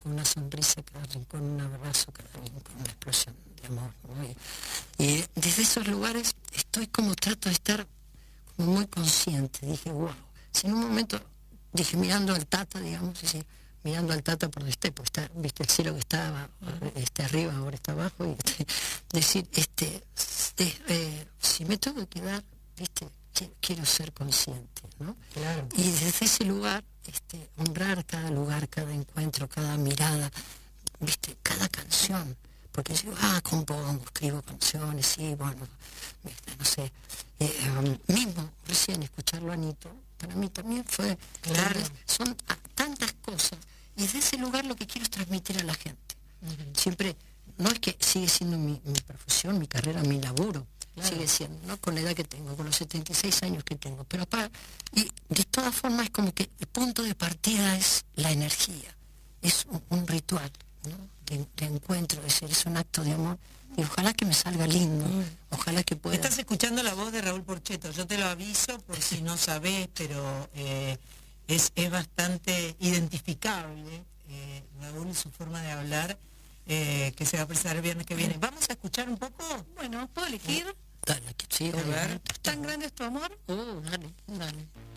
rincón una sonrisa, cada rincón un abrazo, cada rincón una explosión de amor, ¿no? Y desde esos lugares trato de estar como muy consciente. Dije, wow, si en un momento, dije, mirando al Tata, digamos, mirando al Tata por donde esté, pues está, viste, el cielo que estaba arriba, ahora está abajo, y decir, si me tengo que quedar, viste, quiero ser consciente, ¿no? Claro. Y desde ese lugar, honrar cada lugar, cada encuentro, cada mirada, viste, cada canción, porque yo compongo, escribo canciones, sí, bueno, viste, no sé, mismo recién escucharlo a Anito, para mí también fue, claro, son tantas cosas, y desde ese lugar lo que quiero es transmitir a la gente. Siempre, no es que sigue siendo mi profesión, mi carrera, mi laburo, sigue siendo, ¿no? Con la edad que tengo, con los 76 años que tengo, pero y de todas formas es como que el punto de partida es la energía, es un ritual, ¿no? de encuentro, es un acto de amor, y ojalá que me salga lindo, ojalá que pueda. Estás escuchando la voz de Raúl Porchetto, yo te lo aviso por si no sabés, pero es bastante identificable, Raúl, y su forma de hablar, que se va a presentar el viernes que viene. ¿Vamos a escuchar un poco? Bueno, ¿puedo elegir? Dale, que sí, a ver. ¿Tan grande es tu amor? Dale, dale.